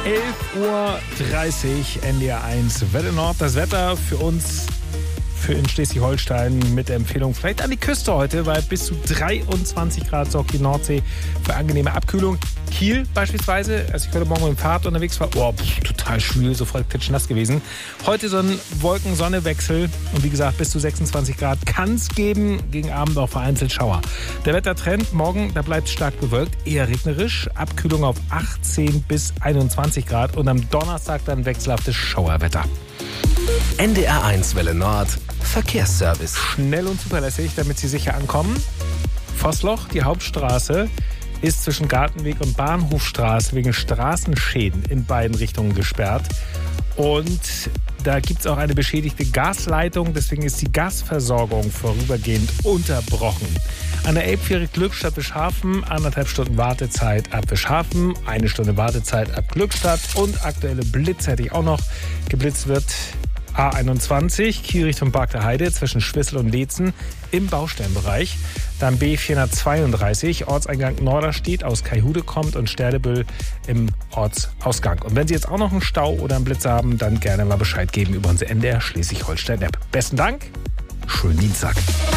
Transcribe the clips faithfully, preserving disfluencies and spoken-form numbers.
elf Uhr dreißig, N D R eins, Welle Nord. Das Wetter für uns, für in Schleswig-Holstein mit der Empfehlung vielleicht an die Küste heute, weil bis zu dreiundzwanzig Grad sorgt die Nordsee für angenehme Abkühlung. Kiel beispielsweise, als ich heute Morgen mit dem Fahrrad unterwegs war, oh, pff, total schwül, sofort klitschnass gewesen. Heute so ein Wolken-Sonne-Wechsel und wie gesagt, bis zu sechsundzwanzig Grad kann es geben, gegen Abend auch vereinzelt Schauer. Der Wettertrend morgen, da bleibt stark bewölkt, eher regnerisch, Abkühlung auf achtzehn bis einundzwanzig Grad und am Donnerstag dann wechselhaftes Schauerwetter. N D R eins Welle Nord, Verkehrsservice. Schnell und zuverlässig, damit Sie sicher ankommen. Vossloch, die Hauptstraße, ist zwischen Gartenweg und Bahnhofstraße wegen Straßenschäden in beiden Richtungen gesperrt. Und da gibt es auch eine beschädigte Gasleitung, deswegen ist die Gasversorgung vorübergehend unterbrochen. An der Elbfähre Glückstadt Wischhafen, anderthalb Stunden Wartezeit ab Wischhafen, eine Stunde Wartezeit ab Glückstadt und aktuelle Blitz hätte ich auch noch. Geblitzt wird A einundzwanzig, Kiel Richtung Park der Heide zwischen Schwissel und Leetzen im Baustellenbereich. Dann B vierhundertzweiunddreißig, Ortseingang Norderstedt aus Kaihude kommt und Sterdebüll im Ortsausgang. Und wenn Sie jetzt auch noch einen Stau oder einen Blitz haben, dann gerne mal Bescheid geben über unsere N D R Schleswig-Holstein-App. Besten Dank, schönen Dienstag.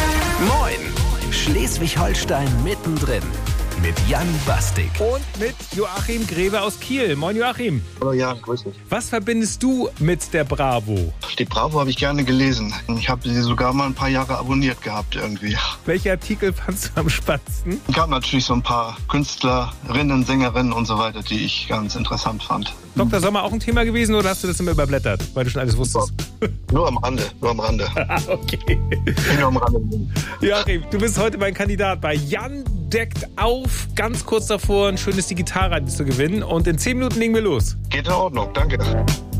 Moin, Schleswig-Holstein mittendrin mit Jan Bastik. Und mit Joachim Greve aus Kiel. Moin Joachim. Hallo Jan, grüß dich. Was verbindest du mit der Bravo? Die Bravo habe ich gerne gelesen. Ich habe sie sogar mal ein paar Jahre abonniert gehabt irgendwie. Welche Artikel fandst du am spannendsten? Es gab natürlich so ein paar Künstlerinnen, Sängerinnen und so weiter, die ich ganz interessant fand. Doktor Sommer auch ein Thema gewesen oder hast du das immer überblättert, weil du schon alles wusstest? Nur am Rande, nur am Rande. Okay. Nur am Rande. Joachim, du bist heute mein Kandidat bei Jan deckt auf. Ganz kurz davor, ein schönes Digitalradio zu gewinnen. Und in zehn Minuten legen wir los. Geht in Ordnung, danke.